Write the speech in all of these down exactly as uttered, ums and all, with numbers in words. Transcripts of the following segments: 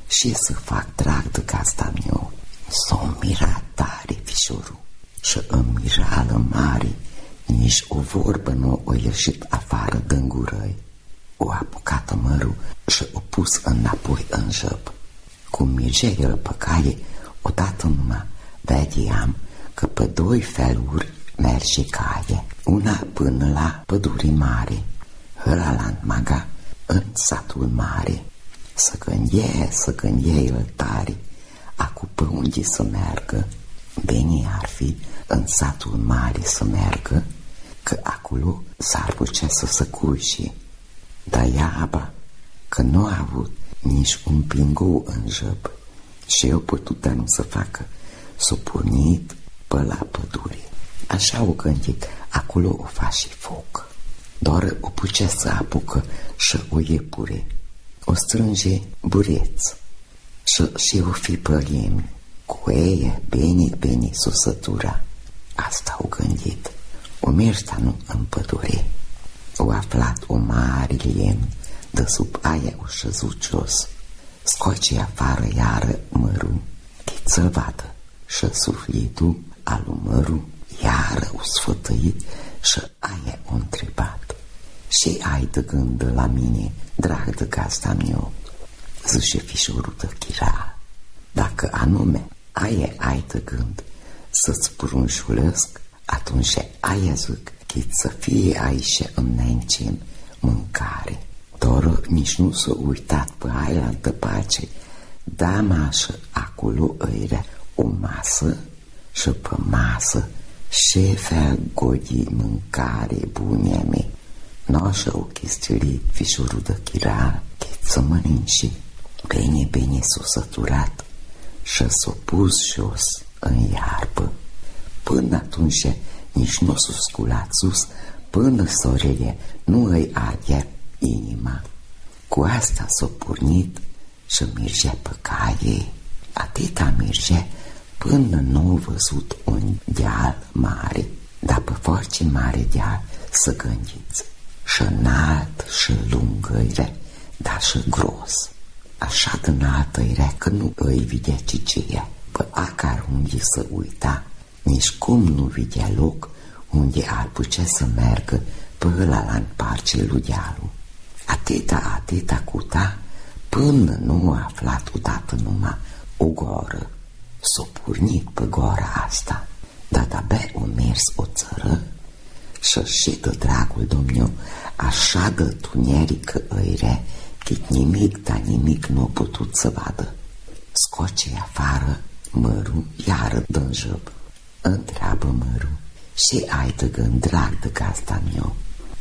și să fac drag de gazda meu. S-o mirat tare fișorul și în mirală mare nici o vorbă nu o ieșit afară din gură. O apucat mărul și o pus înapoi în jăp. Cum mergea el pe caie, odată numai vedeam că pe doi feluri merge caie. Una până la pădurii mare, ăla maga în satul mare. Să gândie, să gândie el tare, acu pe unde să meargă. Bine ar fi în satul mare să meargă, că acolo s-ar putea să se culce. Dar iaba că nu a avut nici un pingou în jăp și eu putută nu să facă, s-o pornit pe la pădure. Așa o gândit, acolo o fac și foc. Doar o pucea să apucă și o iepure, o strânge bureț și, și o fi pe lemn. Cu eie, bine, bine, susătura. Asta o gândit. O mersta nu în pădure. O aflat o mare lemn, de sub aia o șezut jos. Scoce afară iară mărul, chit să-l vadă, și sufletul alu mărul iară o sfătăit și aia o întrebat. Și ai de gând la mine, drag de gazda meu, zice fișorul de Chiral. Dacă anume aia ai de gând să-ți prunșulesc, atunci aia zic chit să fie aici înainte mâncare. Doar nici nu s-a uitat pe ailaltă pace, da mașă acolo era o masă și pe masă șefea godi mâncare bunea mea. N-așa o chestiurit fișorul de Chiral, chit să mănânci. Bine, bine s-o săturat și s-o pus jos în iarbă. Până atunci nici nu s-o sculat sus, până sorele nu îi ardea inima. Cu asta s-o pornit și mergea pe caie. Atâta mergea până nu a văzut un deal mare, dar pe foarte mare deal să gândiți. Și înalt și lungă era, dar și gros. Așa de înaltă era că nu îi vedea ciceia. Pe acar unde să uita, nici cum nu vedea loc unde ar putea să meargă pe ăla la împarce lui dealul. Atâta, atâta cuta, până nu a aflat odată numai o goră. S-o pornit pe gora asta, dar de-abia o mers o țără și și de dragul Dumnezeu, așa de tunerică îi chit nimic, dar nimic nu a putut să vadă. Scoce afară mărul iară din jăb. Întreabă mărul, și ai de gând, drag de gazda meu?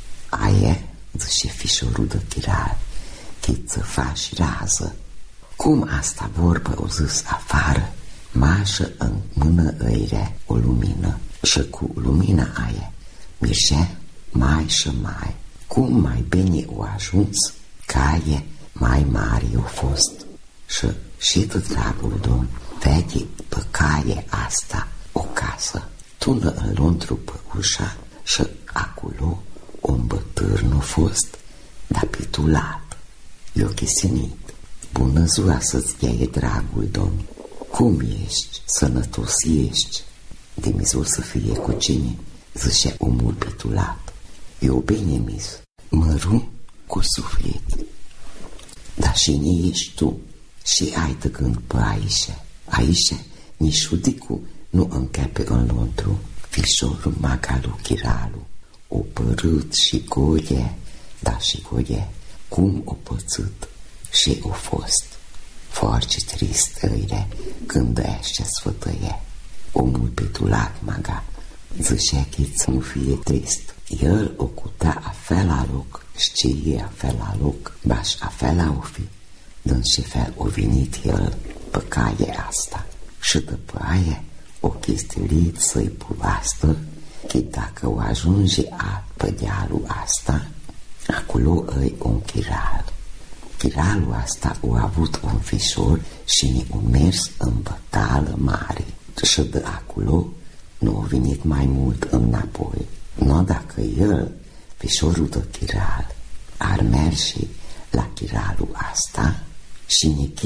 Aie, zice fișorul de Chiral, chit să faci rază. Cum asta vorbă o zis afară, mașă în mână îi o lumină și cu lumina aia mergea mai și mai. Cum mai bine o ajuns, caie mai mare o fost. Și și de dragul Domn vede pe caie asta o casă. Tună în lăuntru pe ușa și acolo un bătârn a fost, dar pitulat. I-o chesenit. Bună ziua să-ți dea dragul Domn. Cum ești? Sănătos ești? De mizul să fie cu cine? Zicea omul pitulat. Eu bine mis, măru cu suflet. Dar și ne ești tu și ai de gând pe aici. Aici nici șudicul nu încape în lăuntru. Fișorul magalu Chiralu o părât și goie, dar și goie, cum o pățât și o fost. Foarte trist îire când ăștia sfătăie. Omul pitulat maga zicea că să nu fie trist. El o cuta afela loc, știe afela loc, baș afela o fi, din ce fel o venit el pe caie asta. Și după aia o chestiurit să-i povastă că dacă o ajunge a pe dealul asta, acolo îi un chiral. Chiralul asta a avut un fișor și ne-a mers în bătală mare. Și de acolo nu a venit mai mult înapoi. Nu dacă el, fișorul de chiral, ar merge la chiralul asta și ne